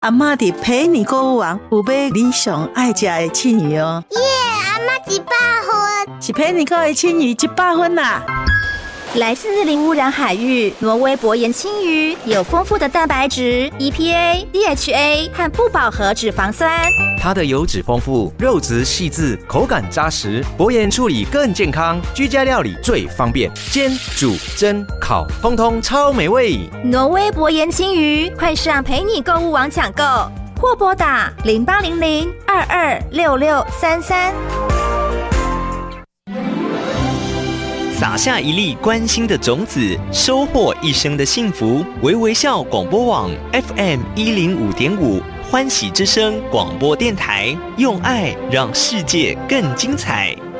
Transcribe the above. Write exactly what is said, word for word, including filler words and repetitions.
阿嬷伫陪你购物网有买你上爱食的庆鱼哦。 耶，阿嬷一百分， 是陪你购的庆鱼一百分啦。 来自零污染海域，挪威薄盐青鱼有丰富的蛋白质、E P A、D H A 和不饱和脂肪酸。 它的油脂丰富，肉质细致，口感扎实，薄盐处理更健康，居家料理最方便，煎、煮、蒸、烤，通通超美味。 挪威薄盐青鱼，快上陪你购物网抢购，或拨打零八零零二二六六三三。 撒下一粒关心的种子，收获一生的幸福。微微笑广播网 F M 一零五点五，欢喜之声广播电台，用爱让世界更精彩。